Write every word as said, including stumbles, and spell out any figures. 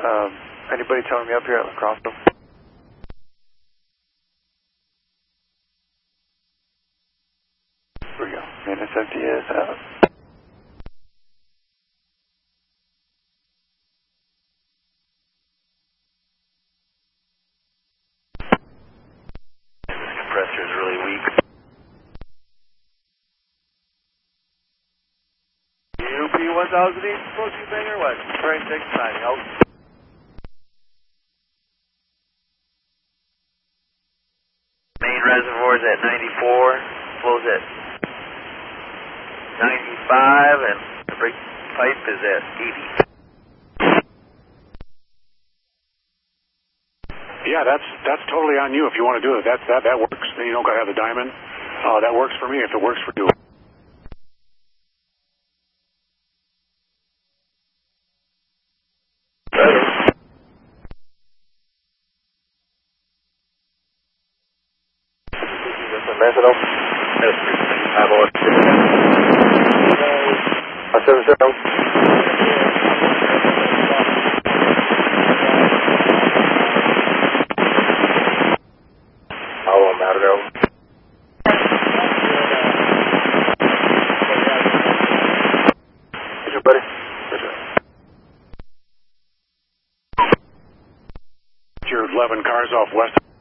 Um, anybody telling me up here at La Crosse? Here we go. Maintenance M T is out. Compressor is really weak. U P one thousand eight, approaching Bangor West. Train six signing out. Main reservoir is at ninety-four, flows at ninety-five, and the brake pipe is at eighty. Yeah, that's that's totally on you if you want to do it. That that that works. You don't gotta have the diamond. Uh, that works for me if it works for you. You're eleven cars off west.